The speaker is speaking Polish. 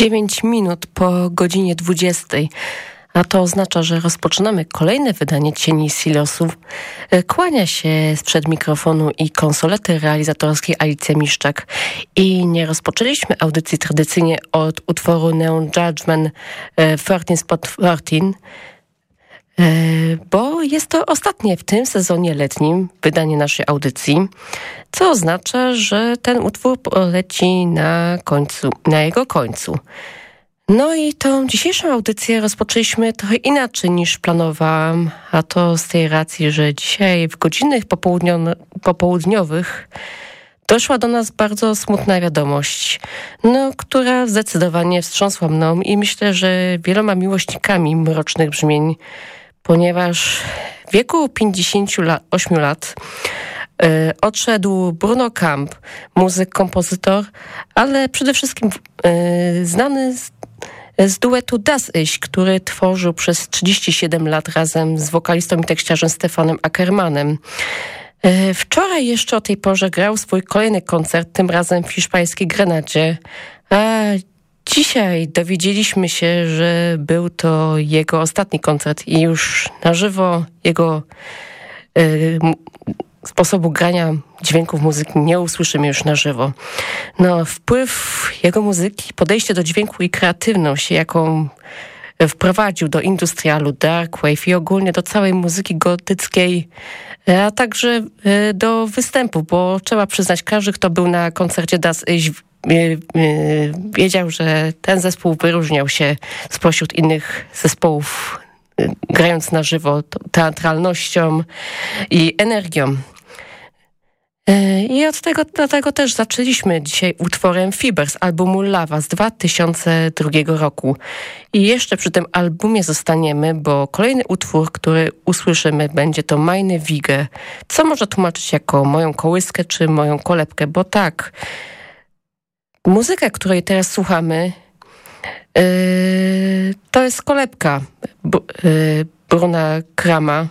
9 minut po godzinie 20, a to oznacza, że rozpoczynamy kolejne wydanie Cieni Silosu. Kłania się sprzed mikrofonu i konsolety realizatorskiej Alicja Miszczak. I nie rozpoczęliśmy audycji tradycyjnie od utworu Neon Judgment 13/13, bo jest to ostatnie w tym sezonie letnim wydanie naszej audycji, co oznacza, że ten utwór poleci na jego końcu. No i tą dzisiejszą audycję rozpoczęliśmy trochę inaczej niż planowałam, a to z tej racji, że dzisiaj w godzinach popołudniowych doszła do nas bardzo smutna wiadomość, która zdecydowanie wstrząsła mną i myślę, że wieloma miłośnikami mrocznych brzmień, ponieważ w wieku 58 lat odszedł Bruno Camp, muzyk, kompozytor, ale przede wszystkim znany z duetu Das Ich, który tworzył przez 37 lat razem z wokalistą i tekściarzem Stefanem Ackermanem. Wczoraj jeszcze o tej porze grał swój kolejny koncert, tym razem w hiszpańskiej Grenadzie, a dzisiaj dowiedzieliśmy się, że był to jego ostatni koncert i już na żywo jego sposobu grania dźwięków muzyki nie usłyszymy już na żywo. Wpływ jego muzyki, podejście do dźwięku i kreatywność, jaką wprowadził do industrialu, darkwave i ogólnie do całej muzyki gotyckiej, a także do występu, bo trzeba przyznać, każdy, kto był na koncercie Das Ich, wiedział, że ten zespół wyróżniał się spośród innych zespołów, grając na żywo, teatralnością i energią. I dlatego też zaczęliśmy dzisiaj utworem Fiber z albumu Lava z 2002 roku. I jeszcze przy tym albumie zostaniemy, bo kolejny utwór, który usłyszymy, będzie to Meine Wiege, co można tłumaczyć jako moją kołyskę czy moją kolebkę, bo tak, muzyka, której teraz słuchamy, to jest kolebka Bruna Krama,